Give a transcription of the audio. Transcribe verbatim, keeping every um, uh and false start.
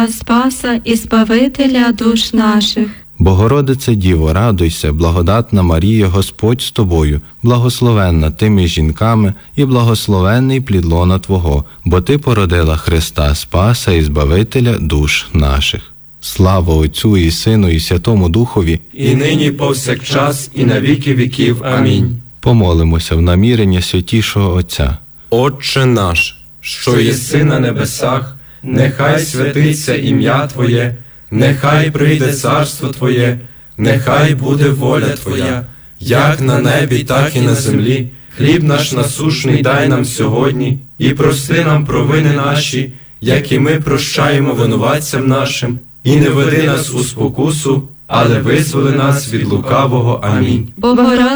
Христа Спаса і Збавителя душ наших. Богородице Діво, радуйся, благодатна Марія, Господь з тобою, благословенна ти між жінками і благословенний плід лона Твого, бо Ти породила Христа Спаса і Збавителя душ наших. Слава Отцю і Сину і Святому Духові, і нині повсякчас, і на віки віків. Амінь. Помолимося в намірення Святішого Отця. Отче наш, що єси на небесах, нехай святиться ім'я Твоє, нехай прийде царство Твоє, нехай буде воля Твоя, як на небі, так і на землі. Хліб наш насущний дай нам сьогодні, і прости нам провини наші, як і ми прощаємо винуватцям нашим, і не веди нас у спокусу, але визволи нас від лукавого. Амінь. Богородице